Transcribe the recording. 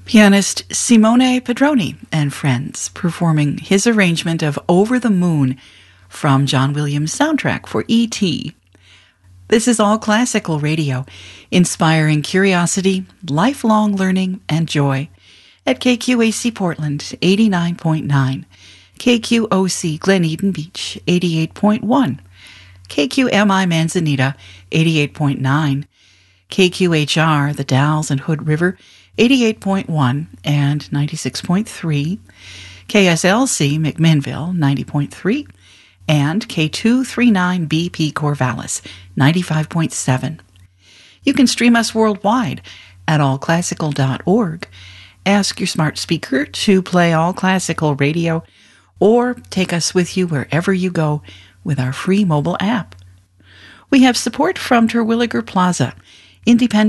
Pianist Simone Pedroni and friends performing his arrangement of Over the Moon from John Williams' soundtrack for E.T. This is All Classical Radio, inspiring curiosity, lifelong learning, and joy at KQAC Portland 89.9, KQOC Glen Eden Beach 88.1, KQMI Manzanita 88.9, KQHR The Dalles and Hood River 88.1 and 96.3, KSLC McMinnville 90.3, and K239BP Corvallis 95.7. You can stream us worldwide at allclassical.org. Ask your smart speaker to play All Classical Radio or take us with you wherever you go with our free mobile app. We have support from Terwilliger Plaza, independent